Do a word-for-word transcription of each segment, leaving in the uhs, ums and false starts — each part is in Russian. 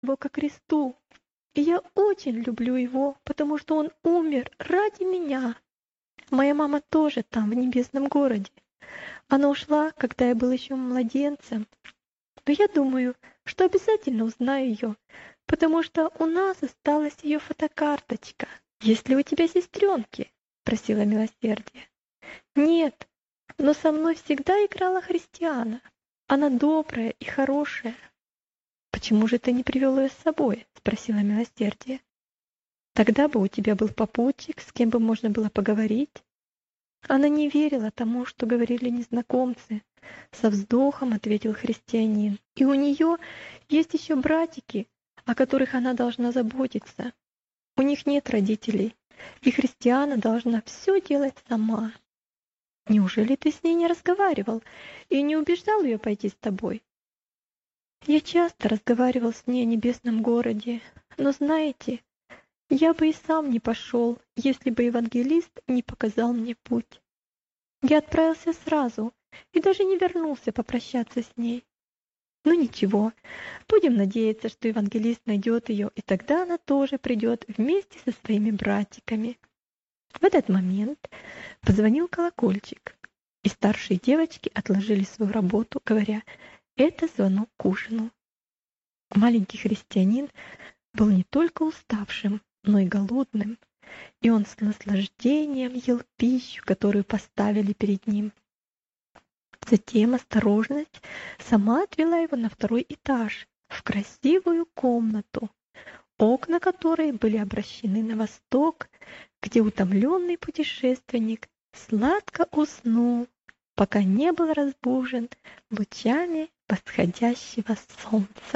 его ко кресту. И я очень люблю его, потому что он умер ради меня. Моя мама тоже там, в небесном городе. Она ушла, когда я был еще младенцем. Но я думаю, что обязательно узнаю ее, потому что у нас осталась ее фотокарточка. Есть ли у тебя сестренки? Просила милосердие. Нет, но со мной всегда играла Христиана. Она добрая и хорошая. Почему же ты не привел ее с собой? Спросила милосердие. Тогда бы у тебя был попутчик, с кем бы можно было поговорить. Она не верила тому, что говорили незнакомцы. Со вздохом ответил христианин. И у нее есть еще братики, о которых она должна заботиться. У них нет родителей, и христиана должна все делать сама. Неужели ты с ней не разговаривал и не убеждал ее пойти с тобой? Я часто разговаривал с ней о небесном городе, но знаете, я бы и сам не пошел, если бы евангелист не показал мне путь. Я отправился сразу и даже не вернулся попрощаться с ней. Ну ничего, будем надеяться, что евангелист найдет ее, и тогда она тоже придет вместе со своими братиками. В этот момент позвонил колокольчик, и старшие девочки отложили свою работу, говоря: «Это звонок к ужину». Маленький христианин был не только уставшим, но и голодным, и он с наслаждением ел пищу, которую поставили перед ним. Затем осторожность сама отвела его на второй этаж, в красивую комнату, окна которой были обращены на восток, где утомленный путешественник сладко уснул, пока не был разбужен лучами восходящего солнца.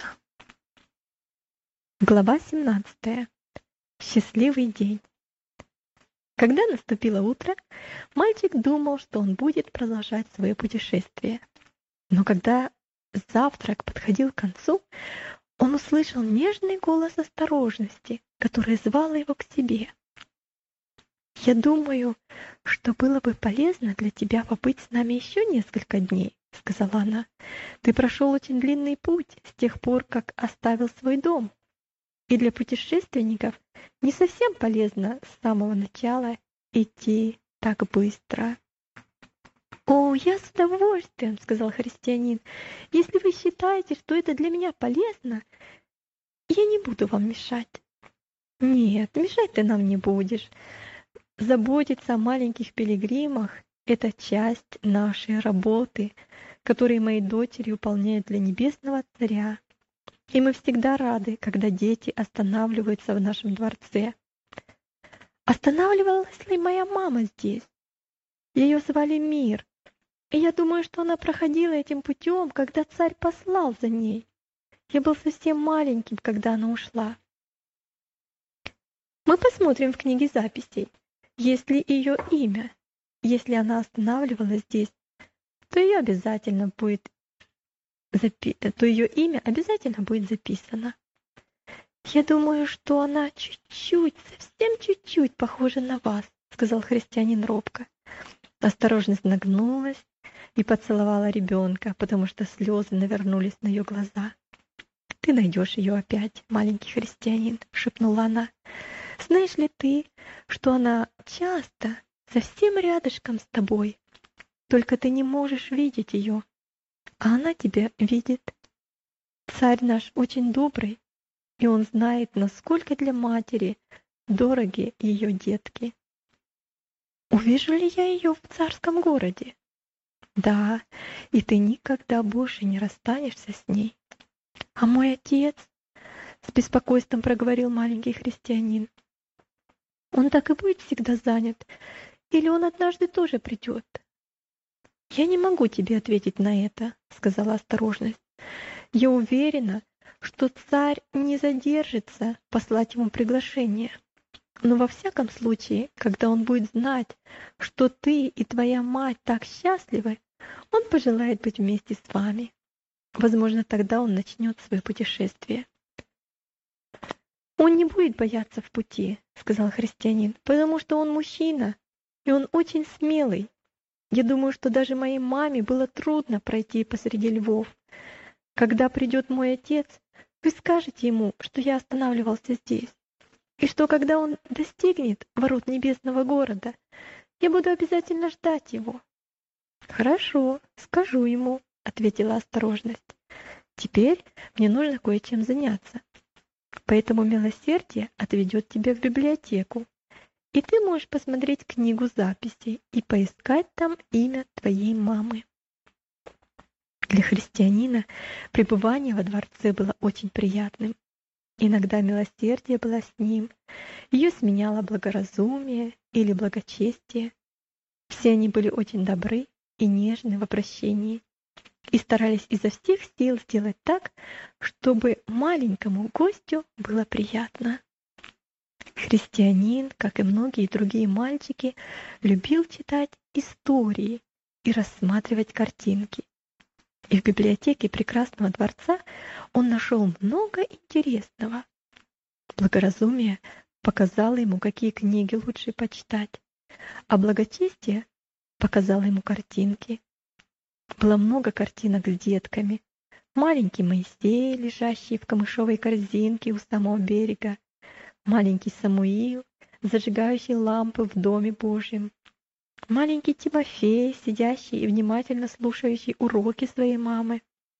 Глава семнадцатая. Счастливый день. Когда наступило утро, мальчик думал, что он будет продолжать свое путешествие. Но когда завтрак подходил к концу, он услышал нежный голос осторожности, который звал его к себе. «Я думаю, что было бы полезно для тебя побыть с нами еще несколько дней», — сказала она. «Ты прошел очень длинный путь с тех пор, как оставил свой дом. И для путешественников не совсем полезно с самого начала идти так быстро». «О, я с удовольствием», — сказал христианин. «Если вы считаете, что это для меня полезно, я не буду вам мешать». «Нет, мешать ты нам не будешь. Заботиться о маленьких пилигримах — это часть нашей работы, которую мои дочери выполняют для Небесного Царя. И мы всегда рады, когда дети останавливаются в нашем дворце. Останавливалась ли моя мама здесь? Ее звали Мир, и я думаю, что она проходила этим путем, когда царь послал за ней. Я был совсем маленьким, когда она ушла. Мы посмотрим в книге записей, есть ли ее имя. Если она останавливалась здесь, то ее обязательно будет запи... то ее имя обязательно будет записано. «Я думаю, что она чуть-чуть, совсем чуть-чуть похожа на вас», — сказал христианин робко. Осторожность нагнулась и поцеловала ребенка, потому что слезы навернулись на ее глаза. «Ты найдешь ее опять, маленький христианин», — шепнула она. «Знаешь ли ты, что она часто совсем рядышком с тобой, только ты не можешь видеть ее, а она тебя видит. Царь наш очень добрый, и он знает, насколько для матери дороги ее детки». «Увижу ли я ее в царском городе?» «Да, и ты никогда больше не расстанешься с ней». «А мой отец?» — с беспокойством проговорил маленький христианин. «Он так и будет всегда занят, или он однажды тоже придет?» «Я не могу тебе ответить на это», — сказала осторожность. «Я уверена, что царь не задержится послать ему приглашение. Но во всяком случае, когда он будет знать, что ты и твоя мать так счастливы, он пожелает быть вместе с вами. Возможно, тогда он начнет свое путешествие». «Он не будет бояться в пути», — сказал христианин, «потому что он мужчина, и он очень смелый. Я думаю, что даже моей маме было трудно пройти посреди львов. Когда придет мой отец, Вы скажете ему, что я останавливался здесь, и что, когда он достигнет ворот небесного города, я буду обязательно ждать его». «Хорошо, скажу ему», — ответила осторожность. «Теперь мне нужно кое-чем заняться. Поэтому милосердие отведет тебя в библиотеку, и ты можешь посмотреть книгу записей и поискать там имя твоей мамы». Для христианина пребывание во дворце было очень приятным. Иногда милосердие было с ним, ее сменяло благоразумие или благочестие. Все они были очень добры и нежны в обращении и старались изо всех сил сделать так, чтобы маленькому гостю было приятно. Христианин, как и многие другие мальчики, любил читать истории и рассматривать картинки. И в библиотеке прекрасного дворца он нашел много интересного. Благоразумие показало ему, какие книги лучше почитать, а благочестие показало ему картинки. Было много картинок с детками. Маленький Моисей, лежащий в камышовой корзинке у самого берега, маленький Самуил, зажигающий лампы в Доме Божьем, маленький Тимофей, сидящий и внимательно слушающий уроки своей мамы.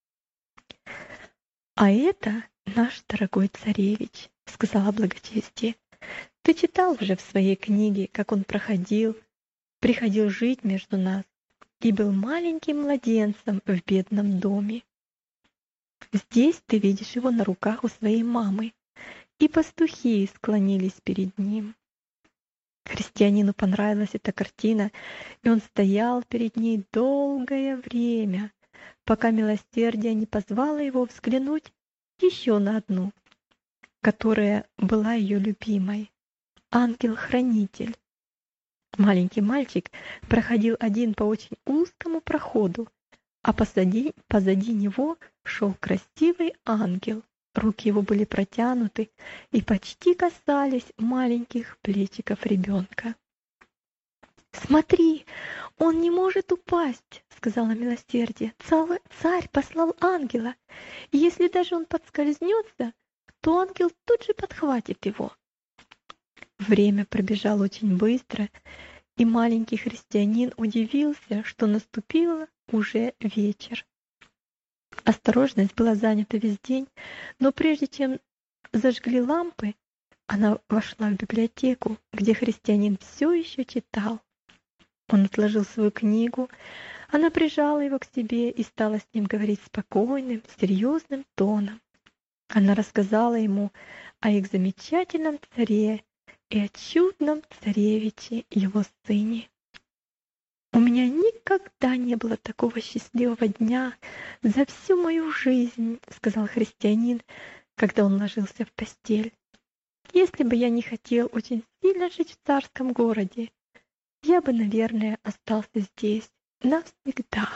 «А это наш дорогой царевич», — сказала благочестие. «Ты читал уже в своей книге, как он проходил, приходил жить между нас и был маленьким младенцем в бедном доме. Здесь ты видишь его на руках у своей мамы, и пастухи склонились перед ним». Христианину понравилась эта картина, и он стоял перед ней долгое время, пока милосердие не позвало его взглянуть еще на одну, которая была ее любимой — ангел-хранитель. Маленький мальчик проходил один по очень узкому проходу, а позади, позади него шел красивый ангел. Руки его были протянуты и почти касались маленьких плечиков ребенка. «Смотри, он не может упасть», — сказала милосердие. «Царь послал ангела, и если даже он подскользнется, то ангел тут же подхватит его». Время пробежало очень быстро, и маленький христианин удивился, что наступил уже вечер. Осторожность была занята весь день, но прежде чем зажгли лампы, она вошла в библиотеку, где христианин все еще читал. Он отложил свою книгу, она прижала его к себе и стала с ним говорить спокойным, серьезным тоном. Она рассказала ему о их замечательном царе и о чудном царевиче, его сыне. «У меня никогда не было такого счастливого дня за всю мою жизнь», — сказал христианин, когда он ложился в постель. «Если бы я не хотел очень сильно жить в царском городе, я бы, наверное, остался здесь навсегда».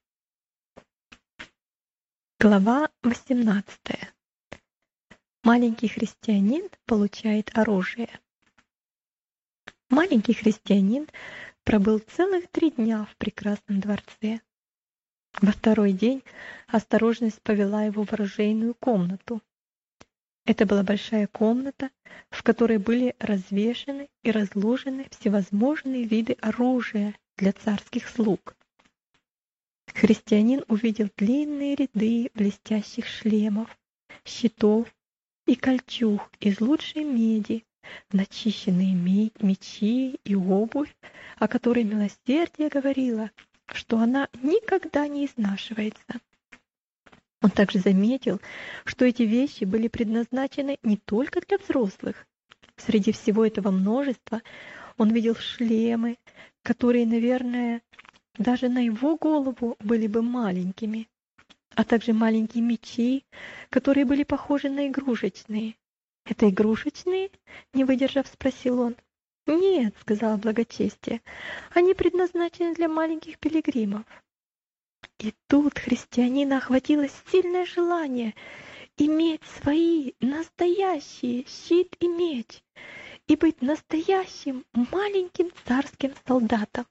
Глава восемнадцатая. Маленький христианин получает оружие. Маленький христианин пробыл целых три дня в прекрасном дворце. Во второй день осторожность повела его в оружейную комнату. Это была большая комната, в которой были развешаны и разложены всевозможные виды оружия для царских слуг. Христианин увидел длинные ряды блестящих шлемов, щитов и кольчуг из лучшей меди, начищенные мечи и обувь, о которой милосердие говорило, что она никогда не изнашивается. Он также заметил, что эти вещи были предназначены не только для взрослых. Среди всего этого множества он видел шлемы, которые, наверное, даже на его голову были бы маленькими, а также маленькие мечи, которые были похожи на игрушечные. «Это игрушечные?» — не выдержав, спросил он. «Нет», — сказала благочестие, — «они предназначены для маленьких пилигримов». И тут христианина охватило сильное желание иметь свои настоящие щит и меч и быть настоящим маленьким царским солдатом.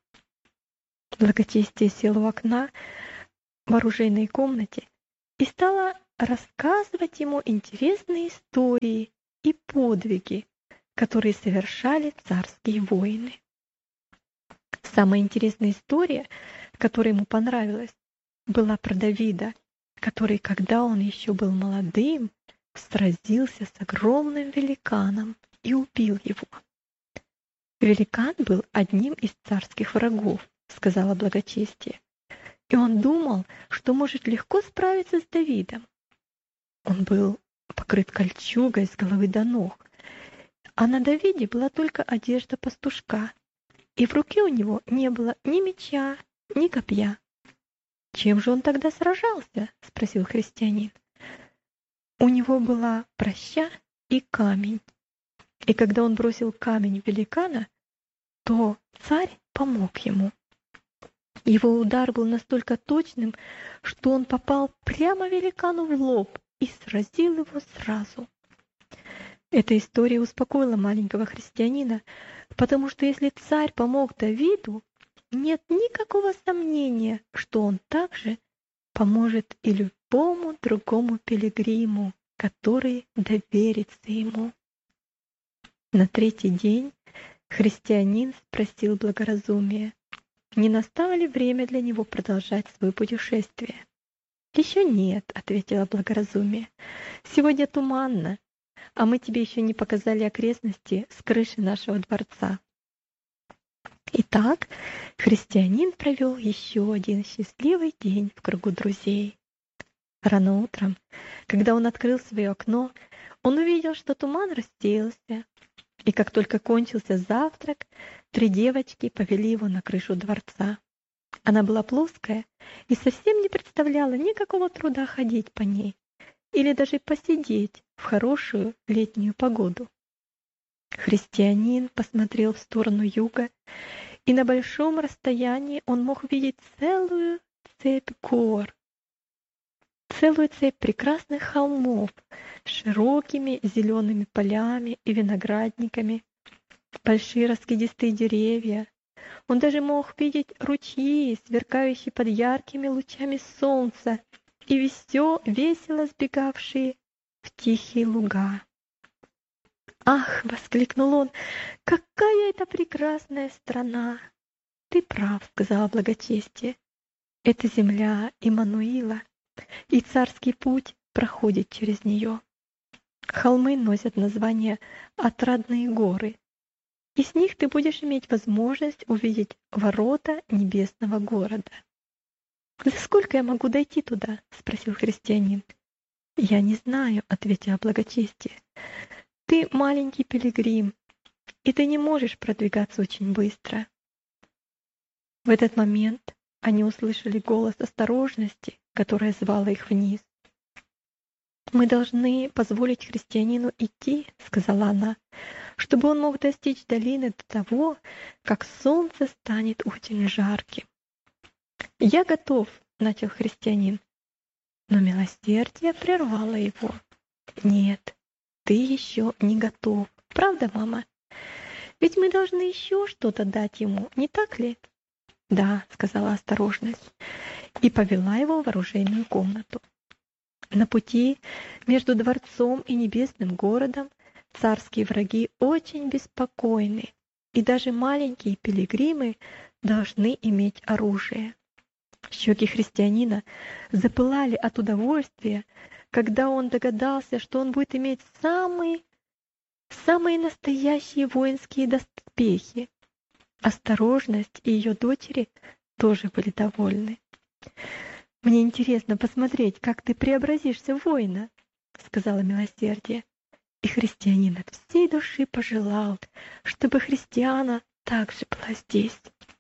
Благочестие села у окна в оружейной комнате и стала рассказывать ему интересные истории и подвиги, которые совершали царские воины. Самая интересная история, которая ему понравилась, была про Давида, который, когда он еще был молодым, сразился с огромным великаном и убил его. «Великан был одним из царских врагов», — сказала благочестие, и он думал, что может легко справиться с Давидом. Он был покрыт кольчугой с головы до ног, а на Давиде была только одежда пастушка, и в руке у него не было ни меча, ни копья. «Чем же он тогда сражался?» — спросил христианин. «У него была праща и камень, и когда он бросил камень в великана, то царь помог ему. Его удар был настолько точным, что он попал прямо великану в лоб и сразил его сразу». Эта история успокоила маленького христианина, потому что если царь помог Давиду, нет никакого сомнения, что он также поможет и любому другому пилигриму, который доверится ему. На третий день христианин спросил благоразумие, не настало ли время для него продолжать свое путешествие. «Еще нет», — ответила благоразумие. «Сегодня туманно, а мы тебе еще не показали окрестности с крыши нашего дворца». Итак, христианин провел еще один счастливый день в кругу друзей. Рано утром, когда он открыл свое окно, он увидел, что туман рассеялся, и как только кончился завтрак, три девочки повели его на крышу дворца. Она была плоская и совсем не представляла никакого труда ходить по ней или даже посидеть в хорошую летнюю погоду. Христианин посмотрел в сторону юга, и на большом расстоянии он мог видеть целую цепь гор, целую цепь прекрасных холмов с широкими зелеными полями и виноградниками, большие раскидистые деревья. Он даже мог видеть ручьи, сверкающие под яркими лучами солнца, и весё, весело сбегавшие в тихие луга. «Ах!» — воскликнул он, — «какая это прекрасная страна!» «Ты прав», — сказала благочестие. «Это земля Иммануила, и царский путь проходит через нее. Холмы носят название «Отрадные горы», и с них ты будешь иметь возможность увидеть ворота небесного города». «За сколько я могу дойти туда?» — спросил христианин. «Я не знаю», — ответила благочестие. «Ты маленький пилигрим, и ты не можешь продвигаться очень быстро». В этот момент они услышали голос осторожности, которая звала их вниз. «Мы должны позволить христианину идти», — сказала она, «чтобы он мог достичь долины до того, как солнце станет очень жарким». «Я готов», — начал христианин, но милосердие прервало его. «Нет, ты еще не готов. Правда, мама? Ведь мы должны еще что-то дать ему, не так ли?» «Да», — сказала осторожность, и повела его в оружейную комнату. На пути между дворцом и небесным городом царские враги очень беспокойны, и даже маленькие пилигримы должны иметь оружие. Щеки христианина запылали от удовольствия, когда он догадался, что он будет иметь самые, самые настоящие воинские доспехи. Осторожность и ее дочери тоже были довольны. «Мне интересно посмотреть, как ты преобразишься в воина», — сказала милосердие. И христианин от всей души пожелал, чтобы христиана также была здесь.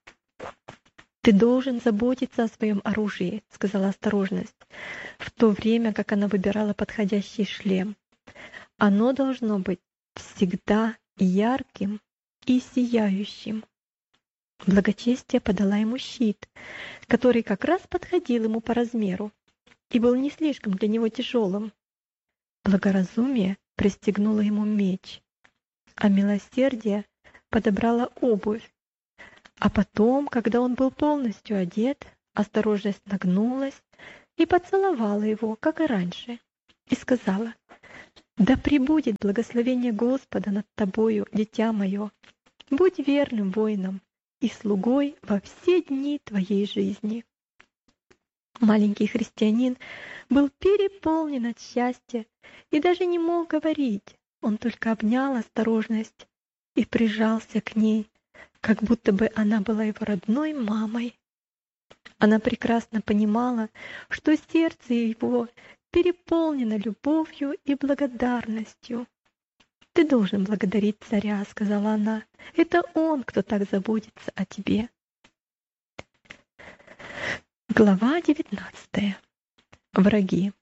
«Ты должен заботиться о своем оружии», — сказала осторожность, в то время как она выбирала подходящий шлем. «Оно должно быть всегда ярким и сияющим». Благочестие подала ему щит, который как раз подходил ему по размеру и был не слишком для него тяжелым. Благоразумие пристегнуло ему меч, а милосердие подобрало обувь. А потом, когда он был полностью одет, осторожность нагнулась и поцеловала его, как и раньше. и сказала: «Да пребудет благословение Господа над тобою, дитя мое. Будь верным воином и слугой во все дни твоей жизни». Маленький христианин был переполнен от счастья и даже не мог говорить. Он только обнял осторожность и прижался к ней, как будто бы она была его родной мамой. Она прекрасно понимала, что сердце его переполнено любовью и благодарностью. «Ты должен благодарить царя», — сказала она. «Это он, кто так заботится о тебе». Глава девятнадцатая. Враги.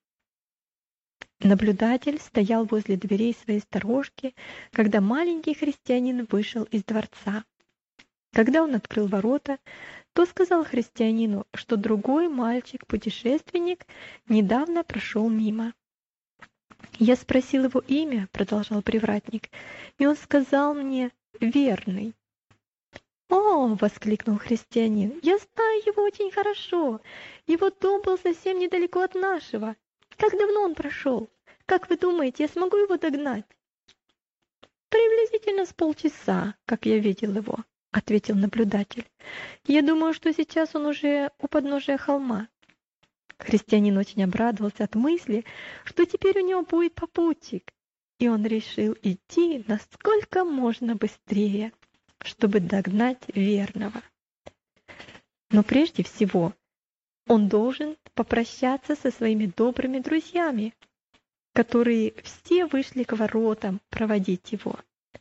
Наблюдатель стоял возле дверей своей сторожки, когда маленький христианин вышел из дворца. Когда он открыл ворота, то сказал христианину, что другой мальчик-путешественник недавно прошел мимо. «Я спросил его имя», — продолжал привратник, «и он сказал мне: верный». «О!» — воскликнул христианин. «Я знаю его очень хорошо. Его дом был совсем недалеко от нашего. Как давно он прошел? Как вы думаете, я смогу его догнать?» «Приблизительно с полчаса, как я видел его», — ответил наблюдатель. «Я думаю, что сейчас он уже у подножия холма». Христианин очень обрадовался от мысли, что теперь у него будет попутчик, и он решил идти насколько можно быстрее, чтобы догнать верного. Но прежде всего он должен попрощаться со своими добрыми друзьями, которые все вышли к воротам проводить его.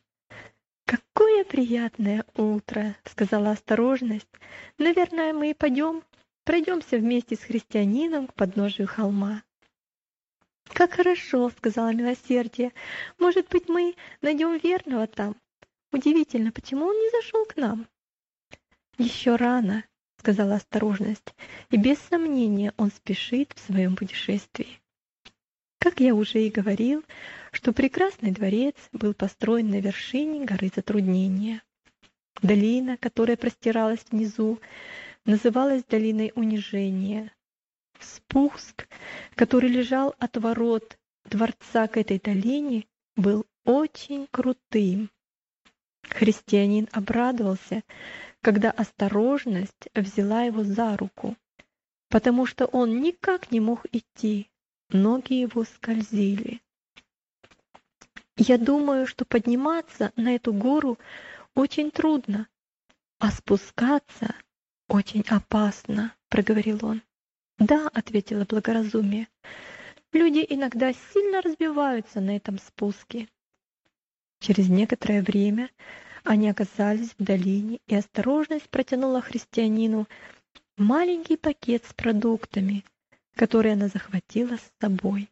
«Какое приятное утро!» — сказала осторожность. «Наверное, мы и пойдем, пройдемся вместе с христианином к подножию холма». «Как хорошо!» — сказала милосердие. «Может быть, мы найдем верного там? Удивительно, почему он не зашел к нам?» «Еще рано», — сказала осторожность, «и без сомнения он спешит в своем путешествии». Как я уже и говорил, что прекрасный дворец был построен на вершине горы Затруднения. Долина, которая простиралась внизу, называлась долиной унижения. Спуск, который лежал от ворот дворца к этой долине, был очень крутым. Христианин обрадовался, когда осторожность взяла его за руку, потому что он никак не мог идти, ноги его скользили. «Я думаю, что подниматься на эту гору очень трудно, а спускаться очень опасно», — проговорил он. «Да», — ответило благоразумие, — «люди иногда сильно разбиваются на этом спуске». Через некоторое время они оказались в долине, и осторожность протянула христианину маленький пакет с продуктами, который она захватила с собой.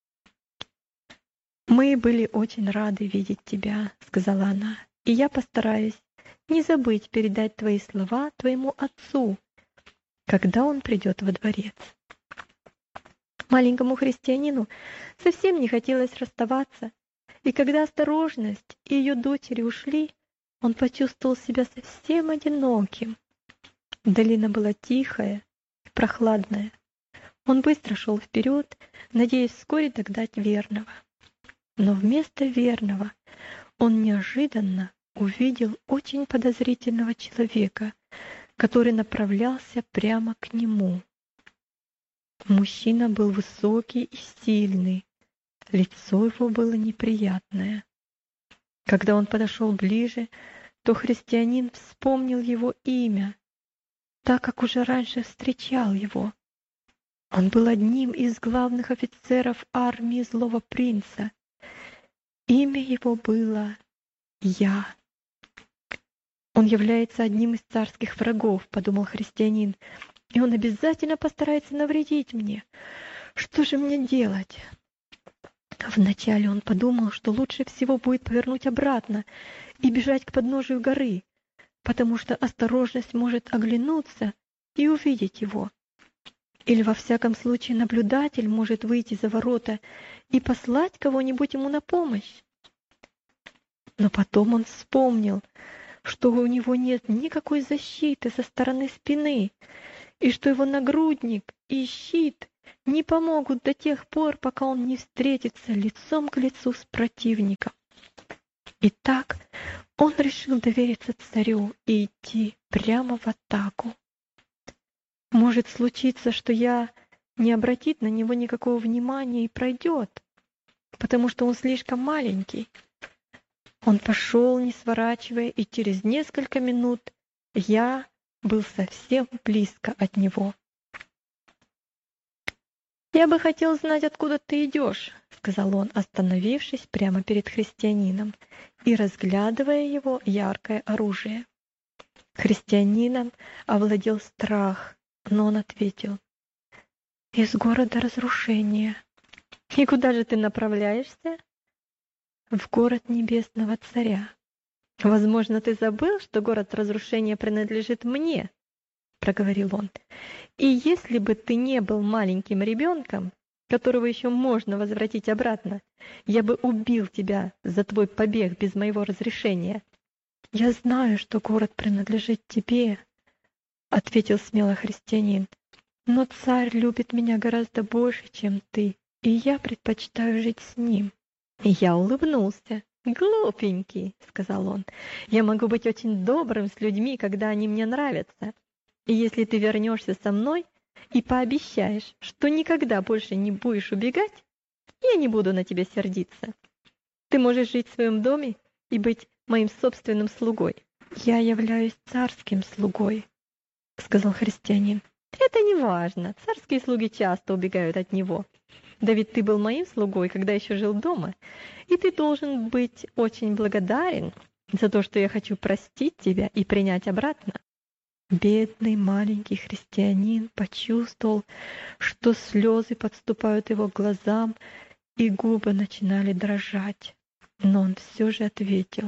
«Мы были очень рады видеть тебя», — сказала она, «и я постараюсь не забыть передать твои слова твоему отцу, когда он придет во дворец». Маленькому христианину совсем не хотелось расставаться, и когда осторожность и ее дочери ушли, он почувствовал себя совсем одиноким. Долина была тихая и прохладная. Он быстро шел вперед, надеясь вскоре догнать верного. Но вместо верного он неожиданно увидел очень подозрительного человека, который направлялся прямо к нему. Мужчина был высокий и сильный, лицо его было неприятное. Когда он подошел ближе, то христианин вспомнил его имя, так как уже раньше встречал его. Он был одним из главных офицеров армии Злого Принца. Имя его было Я. «Он является одним из царских врагов», — подумал христианин, «и он обязательно постарается навредить мне. Что же мне делать?» Вначале он подумал, что лучше всего будет повернуть обратно и бежать к подножию горы, потому что осторожность может оглянуться и увидеть его. Или во всяком случае наблюдатель может выйти за ворота и послать кого-нибудь ему на помощь. Но потом он вспомнил, что у него нет никакой защиты со стороны спины, и что его нагрудник и щит не помогут до тех пор, пока он не встретится лицом к лицу с противником. Итак, он решил довериться царю и идти прямо в атаку. Может случиться, что я не обратит на него никакого внимания и пройдет, потому что он слишком маленький. Он пошел, не сворачивая, и через несколько минут я был совсем близко от него. «Я бы хотел знать, откуда ты идешь», — сказал он, остановившись прямо перед христианином и разглядывая его яркое оружие. Христианином овладел страх, но он ответил: «Из города разрушения». «И куда же ты направляешься?» «В город Небесного Царя». «Возможно, ты забыл, что город разрушения принадлежит мне», — проговорил он. «И если бы ты не был маленьким ребенком, которого еще можно возвратить обратно, я бы убил тебя за твой побег без моего разрешения». «Я знаю, что город принадлежит тебе», — ответил смело христианин. «Но царь любит меня гораздо больше, чем ты, и я предпочитаю жить с ним». И я улыбнулся. «Глупенький», — сказал он, — «я могу быть очень добрым с людьми, когда они мне нравятся. И если ты вернешься со мной и пообещаешь, что никогда больше не будешь убегать, я не буду на тебя сердиться. Ты можешь жить в своем доме и быть моим собственным слугой». «Я являюсь царским слугой», — сказал христианин. «Это не важно. Царские слуги часто убегают от него. Да ведь ты был моим слугой, когда еще жил дома, и ты должен быть очень благодарен за то, что я хочу простить тебя и принять обратно». Бедный маленький христианин почувствовал, что слезы подступают его к глазам, и губы начинали дрожать. Но он все же ответил: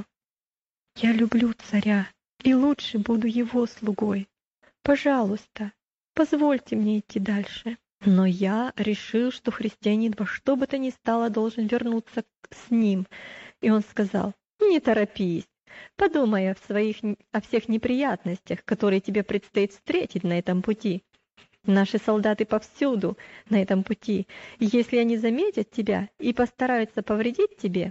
«Я люблю царя и лучше буду его слугой. Пожалуйста, позвольте мне идти дальше». Но я решил, что христианин во что бы то ни стало должен вернуться с ним. И он сказал: «Не торопись, подумай о, своих, о всех неприятностях, которые тебе предстоит встретить на этом пути. Наши солдаты повсюду на этом пути, и если они заметят тебя и постараются повредить тебе,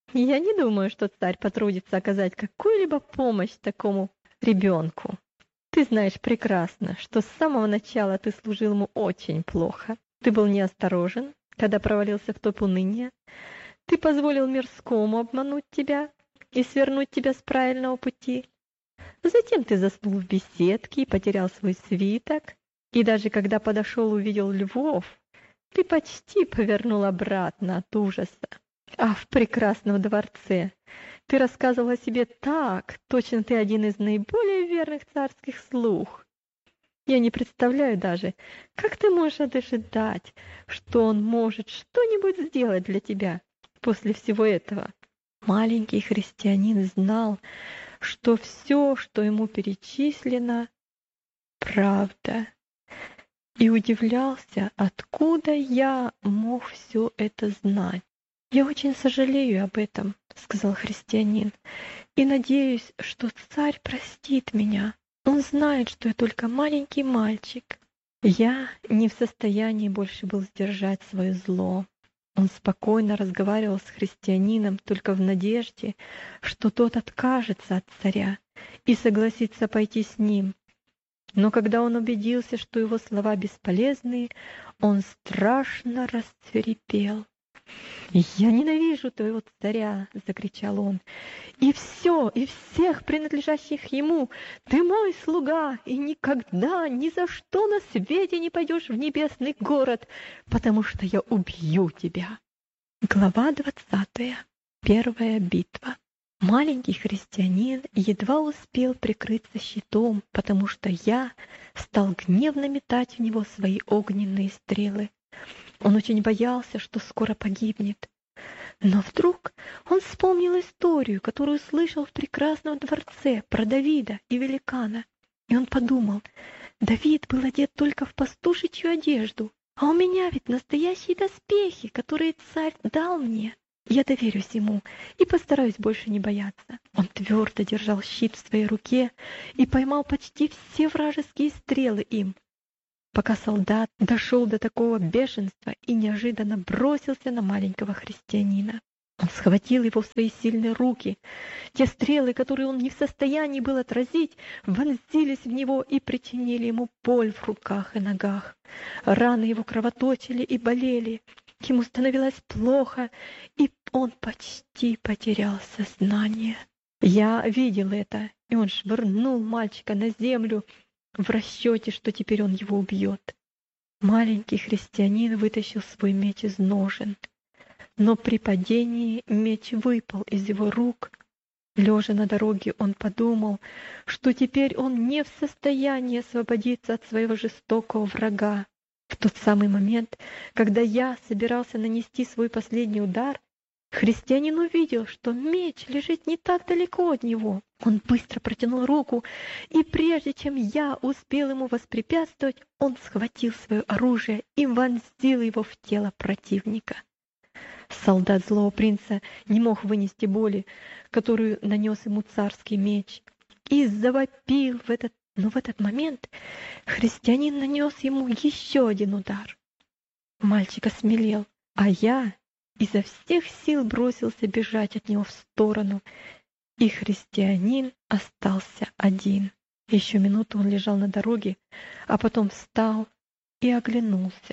я не думаю, что царь потрудится оказать какую-либо помощь такому ребенку. Ты знаешь прекрасно, что с самого начала ты служил ему очень плохо. Ты был неосторожен, когда провалился в топ уныния. Ты позволил мирскому обмануть тебя и свернуть тебя с правильного пути. Затем ты заснул в беседке и потерял свой свиток. И даже когда подошел и увидел львов, ты почти повернул обратно от ужаса. А в прекрасном дворце ты рассказывал о себе так, точно ты один из наиболее верных царских слуг. Я не представляю даже, как ты можешь ожидать, что он может что-нибудь сделать для тебя после всего этого». Маленький христианин знал, что все, что ему перечислено, правда, и удивлялся, откуда я мог все это знать. «Я очень сожалею об этом», — сказал христианин, «и надеюсь, что царь простит меня. Он знает, что я только маленький мальчик». Я не в состоянии больше был сдержать свое зло. Он спокойно разговаривал с христианином только в надежде, что тот откажется от царя и согласится пойти с ним. Но когда он убедился, что его слова бесполезны, он страшно расцвирепел. «Я ненавижу твоего царя!» — закричал он. «И все, и всех принадлежащих ему! Ты мой слуга, и никогда, ни за что на свете не пойдешь в небесный город, потому что я убью тебя!» Глава двадцатая. Первая битва. Маленький христианин едва успел прикрыться щитом, потому что я стал гневно метать в него свои огненные стрелы. Он очень боялся, что скоро погибнет. Но вдруг он вспомнил историю, которую слышал в прекрасном дворце про Давида и великана. И он подумал: Давид был одет только в пастушечью одежду, а у меня ведь настоящие доспехи, которые царь дал мне. Я доверюсь ему и постараюсь больше не бояться. Он твердо держал щит в своей руке и поймал почти все вражеские стрелы им. пока солдат дошел до такого бешенства и неожиданно бросился на маленького христианина. Он схватил его в свои сильные руки. Те стрелы, которые он не в состоянии был отразить, вонзились в него и причинили ему боль в руках и ногах. Раны его кровоточили и болели. Ему становилось плохо, и он почти потерял сознание. Я видел это, и он швырнул мальчика на землю в расчете, что теперь он его убьет. Маленький христианин вытащил свой меч из ножен, но при падении меч выпал из его рук. Лежа на дороге, он подумал, что теперь он не в состоянии освободиться от своего жестокого врага. В тот самый момент, когда я собирался нанести свой последний удар, христианин увидел, что меч лежит не так далеко от него. Он быстро протянул руку, и прежде чем я успел ему воспрепятствовать, он схватил свое оружие и вонзил его в тело противника. Солдат злого принца не мог вынести боли, которую нанес ему царский меч, и завопил в этот Но в этот момент христианин нанес ему еще один удар. Мальчик осмелел, а я изо всех сил бросился бежать от него в сторону, и христианин остался один. Еще минуту он лежал на дороге, а потом встал и оглянулся.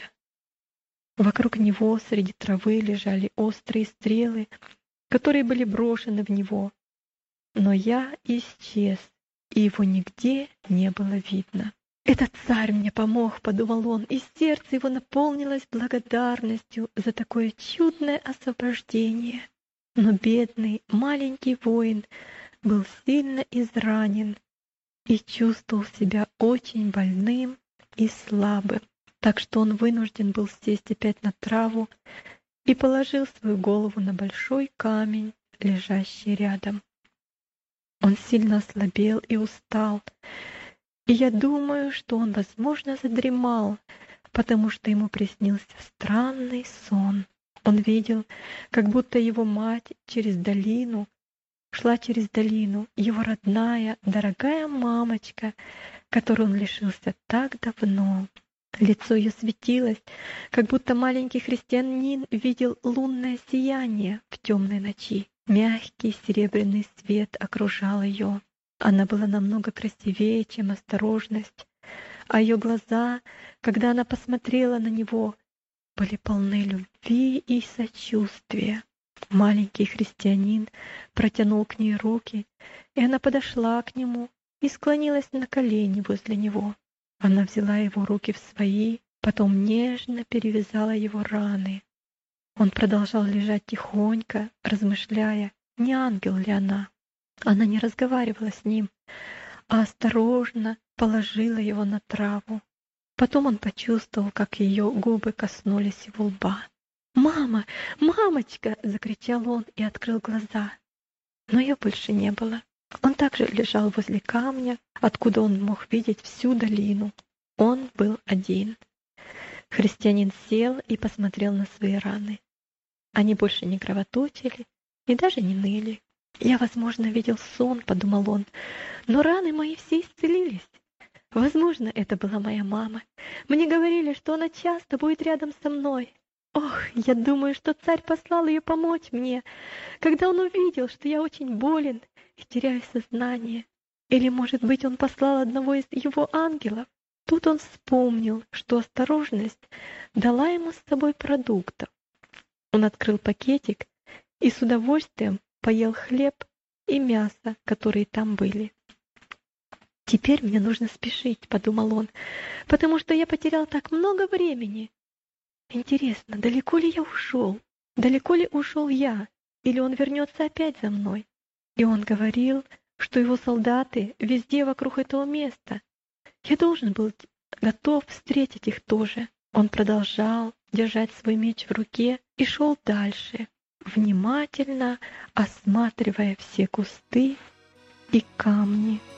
Вокруг него среди травы лежали острые стрелы, которые были брошены в него. Но я исчез, и его нигде не было видно. «Этот царь мне помог», — подумал он, и сердце его наполнилось благодарностью за такое чудное освобождение. Но бедный маленький воин был сильно изранен и чувствовал себя очень больным и слабым, так что он вынужден был сесть опять на траву и положил свою голову на большой камень, лежащий рядом. Он сильно ослабел и устал, и я думаю, что он, возможно, задремал, потому что ему приснился странный сон. Он видел, как будто его мать через долину, шла через долину, его родная, дорогая мамочка, которой он лишился так давно. Лицо ее светилось, как будто маленький христианин видел лунное сияние в темной ночи. Мягкий серебряный свет окружал ее. Она была намного красивее, чем осторожность, а ее глаза, когда она посмотрела на него, были полны любви и сочувствия. Маленький христианин протянул к ней руки, и она подошла к нему и склонилась на колени возле него. Она взяла его руки в свои, потом нежно перевязала его раны. Он продолжал лежать тихонько, размышляя, не ангел ли она. Она не разговаривала с ним, а осторожно положила его на траву. Потом он почувствовал, как ее губы коснулись его лба. «Мама! Мамочка!» — закричал он и открыл глаза. Но ее больше не было. Он также лежал возле камня, откуда он мог видеть всю долину. Он был один. Христианин сел и посмотрел на свои раны. Они больше не кровоточили и даже не ныли. «Я, возможно, видел сон», — подумал он, — «но раны мои все исцелились. Возможно, это была моя мама. Мне говорили, что она часто будет рядом со мной. Ох, я думаю, что царь послал ее помочь мне, когда он увидел, что я очень болен и теряю сознание. Или, может быть, он послал одного из его ангелов». Тут он вспомнил, что осторожность дала ему с собой продуктов. Он открыл пакетик и с удовольствием поел хлеб и мясо, которые там были. «Теперь мне нужно спешить», — подумал он, «потому что я потерял так много времени. Интересно, далеко ли я ушел? Далеко ли ушел я? Или он вернется опять за мной?» И он говорил, что его солдаты везде вокруг этого места. Я должен был готов встретить их тоже. Он продолжал держать свой меч в руке и шел дальше, внимательно осматривая все кусты и камни.